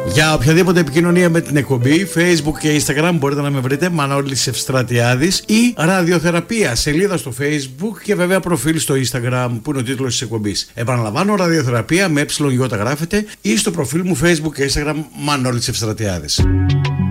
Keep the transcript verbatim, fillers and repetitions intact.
Για οποιαδήποτε επικοινωνία με την εκπομπή, Facebook και Instagram μπορείτε να με βρείτε Μανώλης Ευστρατιάδης ή Ραδιοθεραπεία, σελίδα στο Facebook και βέβαια προφίλ στο Instagram που είναι ο τίτλος της εκπομπής. Επαναλαμβάνω, Ραδιοθεραπεία με ε γρافεται ή στο προφίλ μου Facebook και Instagram Μανώλης Ευστρατιάδης.